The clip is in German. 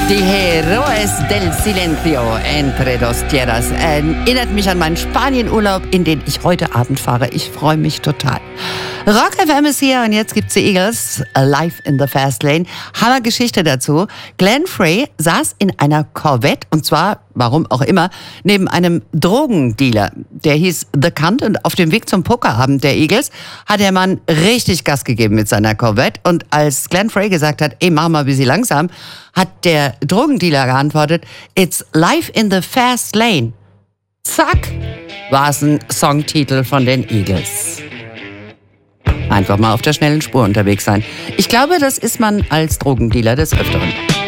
Die Heroes del Silencio entre dos tierras erinnert mich an meinen Spanienurlaub, in den ich heute Abend fahre. Ich freue mich total. Rock FM ist hier und jetzt gibt's die Eagles, Live in the Fast Lane. Hammergeschichte dazu. Glenn Frey saß in einer Corvette und zwar, warum auch immer, neben einem Drogendealer. Der hieß The Cunt und auf dem Weg zum Pokerabend der Eagles hat der Mann richtig Gas gegeben mit seiner Corvette und als Glenn Frey gesagt hat, ey, mach mal ein bisschen langsam, hat der Drogendealer geantwortet, it's Live in the Fast Lane. Zack, war es ein Songtitel von den Eagles. Einfach mal auf der schnellen Spur unterwegs sein. Ich glaube, das ist man als Drogendealer des Öfteren.